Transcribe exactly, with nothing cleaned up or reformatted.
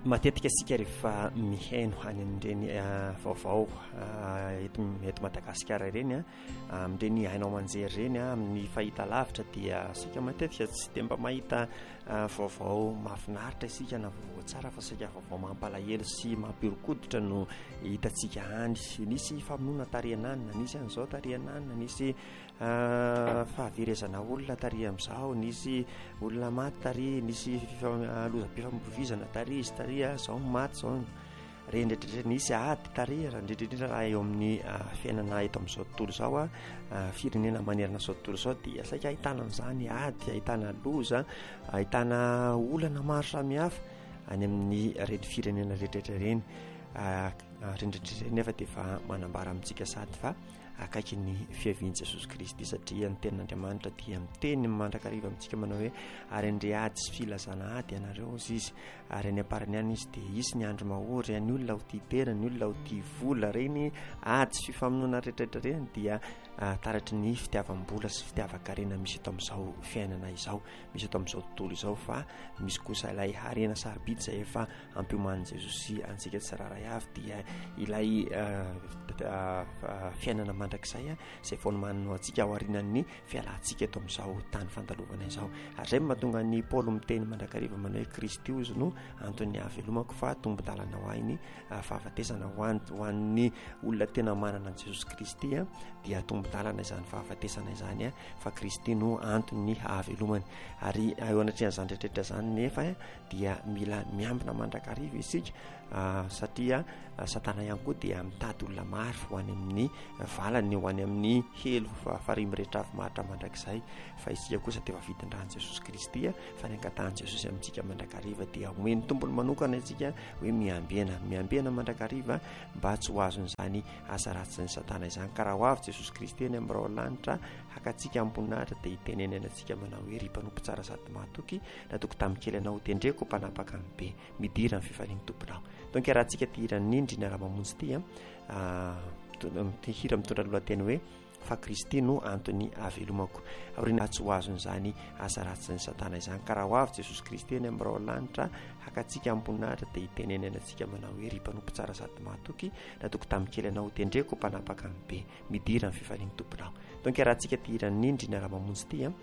matetika asika rehefa mihaino any amin'ireny vaovao eto eto Madagasikara ireny a amin'ireny hainao manjery ireny a amin'ny fahita lavitra dia asika matetika tsy dia mba mahita vaovao mahafinaritra isika na vaovao tsara fa asika vaovao mampalahelo sy mampihorokoditra no hitantsika any. Nisy famonoana tarihananina, nisy an'izao tarihananina, nisy fahaverezana olona tary amin'izao, nisy olona maty tary, nisy lozam-pifamoivoizana tary izy tary zao maty zao rendretrendre, nisy ady tary rendretrendre raha eo amin'ny fiainana eto amin'izao tontolo izao a firenena manerana izao tontolo izao dia saika ahitana an'izany ady, ahitana loza, ahitana olana maro samihafa any amin'ny reny firenena rehetrarehetra ireny. Rendretrendre nefa dia efa manambara amintsika sady fa akaiky ny fiavian'i Jesosy Kristy satria ny tenin'Andriamanitra dia miteny mandrakariva amintsika manao hoe ary andre ady sy filazana ady ianareo izy izy ary any am-parany any izy dia isy ny andro mahory, ny olona ho tia tena, ny olona ho tia vola, reny ady sy fifamonoana rehetrarehetra reny dia taratry ny fitiavam-bola sy fitiavan-karena misy eto amin'izao fiainana izao, misy eto amin'izao tontolo izao. Fa misy kosa ilay harena sarobidy izay efa ampiomanin' Jesosy antsika tsiraray avy dia ilay fiainana mandrakizay a izay vao manao antsika ao aorian'ny fialantsika eto amin'izao tany fandalovana izao. Ary izay mahatonga ny Paoly miteny mandrakariva manao hoe Kristy io no antony havelomako fa tombo-dalana ho ainy fahafatesana ho an'ny olona tena manana an'i Jesosy Kristy a dia tombo-dalana izany fahafatesana izany a fa Kristy no antony havelomany. Ary eo anatrehan'izany rehetrarehetra izany nefa dia mila miambina mandrakariva isika satria Satana ihany koa dia mitady olona maro ho any amin'ny valany, ho any amin'ny helo farimy rehetra avy maritra mandrakizay. Fa isika kosa dia efa vidin-drahan'i Jesosy Kristy fa ny ankatahan'i Jesosy amintsika mandrakariva dia omeny tombony manokana isika hoe miambena miambena mandrakariva mba tsy ho azon'izany asa ratsy ny Satana izany. Ka raha ho avy Jesosy Kristy eny amin'ny rao lanitra hakantsika amboninahitra dia hitenenena antsika manao hoe ry mpanompo tsara sady mahatoky natoko tamin'ny kely anao tendreko mpanapaka amin'ny be midira amin'ny fifalian'ny tomponao. Donc raha antsika tiran'ny indrina raha mamonjy ity a hira mitondra lohateny hoe fa Kristy no antony havelomako aoriana tsy ho azon'izany asa ratsy ny Satana izany. Ka raha ho avy Jesosy Kristy eny amin'ny rao lanitra hakantsika amboninahitra dia hitenenena antsika manao hoe ry mpanompo tsara sady mahatoky natoko tamin'ny kely anao tendreko mpanapaka amin'ny be midira amin'ny fifalian'ny tomponao. Donc raha antsika tiran'ny indrina raha mamonjy ity a